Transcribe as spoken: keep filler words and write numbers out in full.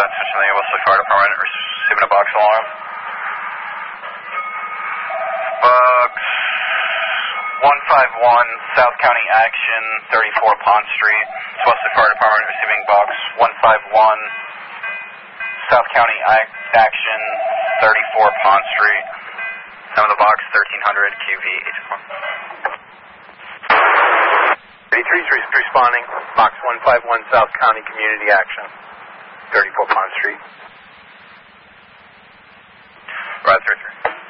That's from the Wesley Fire Department, receiving a box alarm. Box one five one, South County Action, thirty-four Pond Street. It's Wesley Fire Department, receiving box one five one, South County Action, thirty-four Pond Street. Number of the box, thirteen hundred Q V eight four. thirty-three is responding, box one five one, South County Community Action, thirty-four Pond Street. Right, thirty-three.